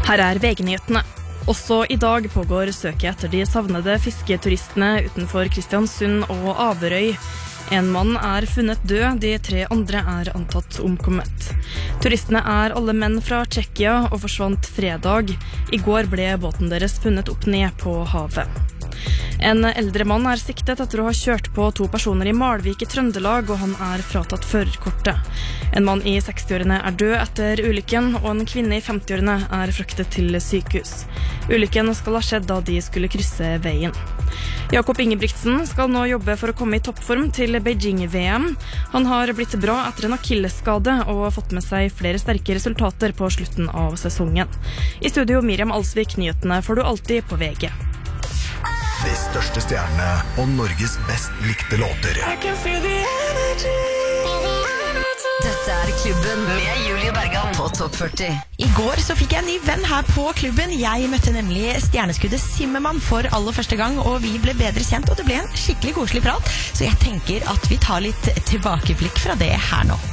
Her VG-nyhetene. Også i dag pågår søket etter de savnede fisketuristene utenfor Kristiansund og Averøy. En mann funnet død, de 3 andre antatt omkommet. Turistene alle menn fra Tsjekkia og forsvant fredag. I går ble båten deres funnet opp ned på havet. En eldre mann siktet etter å ha kjørt på 2 personer i Malvik i Trøndelag, og han fratatt førerkortet. En mann i 60-årene død etter ulykken, og en kvinne i 50-årene fraktet til sykehus. Ulykken skal ha skjedd da de skulle krysse veien. Jakob Ingebrigtsen skal nå jobbe for å komme i toppform til Beijing-VM. Han har blitt bra etter en akillesskade og har fått med seg flere sterke resultater på slutten av sesongen. I studio Miriam Alsvik, nyhetene får du alltid på VG. De største stjernene og Norges best likte låter. Dette Klubben med Julie Bergan på Topp 40. I går så fikk jeg en ny venn her på klubben. Jeg møtte nemlig stjerneskuddet Zimmermann for aller første gang, og vi ble bedre kjent, og det ble en skikkelig koselig prat. Så jeg tenker at vi tar litt tilbakeblikk fra det her nå.